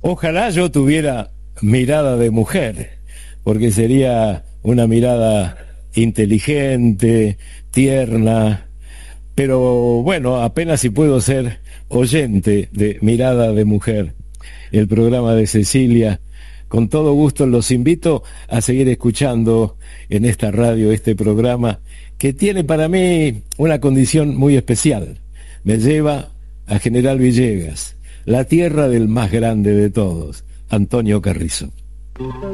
Ojalá yo tuviera mirada de mujer, porque sería una mirada inteligente, tierna, pero bueno, apenas si puedo ser oyente de Mirada de Mujer, el programa de Cecilia. Con todo gusto los invito a seguir escuchando en esta radio este programa que tiene para mí una condición muy especial. Me lleva a General Villegas, la tierra del más grande de todos, Antonio Carrizo.